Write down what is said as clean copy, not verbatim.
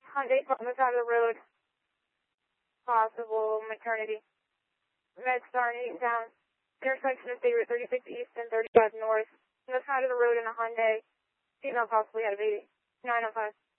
Hyundai on the side of the road. Possible maternity. MedStar in Eatontown. Intersection of State Route 36 East and 35 North. On the side of the road in a Hyundai. Female possibly had a baby. 905.